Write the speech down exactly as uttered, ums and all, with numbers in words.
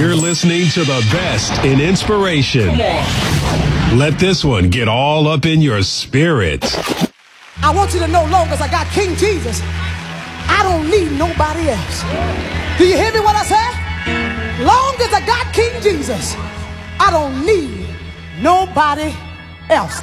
You're listening to the best in inspiration. Let this one get all up in your spirit. I want you to know, long as I got King Jesus, I don't need nobody else. Do you hear me what I said? Long as I got King Jesus, I don't need nobody else.